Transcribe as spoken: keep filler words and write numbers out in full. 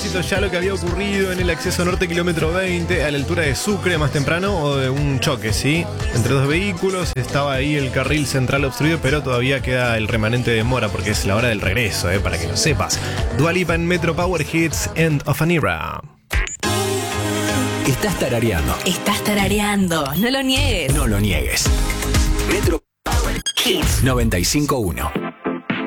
propósito ya lo que había ocurrido en el acceso norte kilómetro veinte a la altura de Sucre más temprano, o de un choque, ¿sí? Entre dos vehículos, estaba ahí el carril central obstruido, pero todavía queda el remanente de mora porque es la hora del regreso, ¿eh? Para que lo sepas. Dua Lipa en Metro Power Hits, End of an Era. Estás tarareando. Estás tarareando, no lo niegues. No lo niegues. Metro Power Hits noventa y cinco punto uno.